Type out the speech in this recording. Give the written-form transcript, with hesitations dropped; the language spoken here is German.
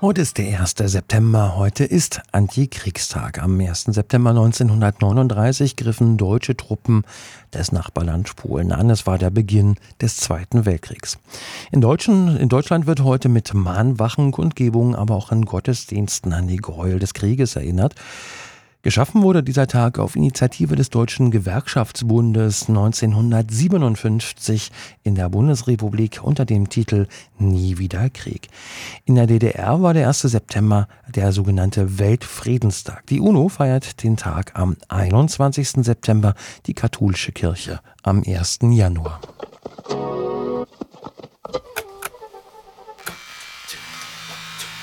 Heute ist der 1. September, heute ist Antikriegstag. Am 1. September 1939 griffen deutsche Truppen des Nachbarlands Polen an. Es war der Beginn des Zweiten Weltkriegs. In Deutschland wird heute mit Mahnwachen, Kundgebungen, aber auch in Gottesdiensten an die Gräuel des Krieges erinnert. Geschaffen wurde dieser Tag auf Initiative des Deutschen Gewerkschaftsbundes 1957 in der Bundesrepublik unter dem Titel Nie wieder Krieg. In der DDR war der 1. September der sogenannte Weltfriedenstag. Die UNO feiert den Tag am 21. September, die katholische Kirche am 1. Januar.